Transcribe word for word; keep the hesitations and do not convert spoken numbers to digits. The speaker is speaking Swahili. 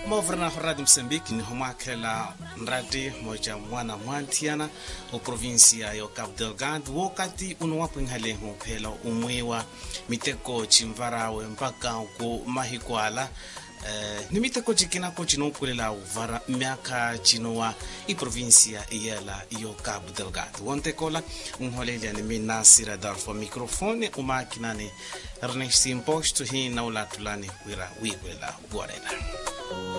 Movrana Radio Moçambique ni homakela nrati moja mwana mwantiana o provincia yo Cabo Delgado wakati unwapo ngaleho phela umwewa miteko chimvarawe mpaka ko mahikwala eh ni miteko chikina ko chinokulela uvara miaka chinowa I provincia yela yo Cabo Delgado wontekola unholele ni minasira darfo microfone umakinane Ernest Imposto hina ulatulani kwira wigwela gorena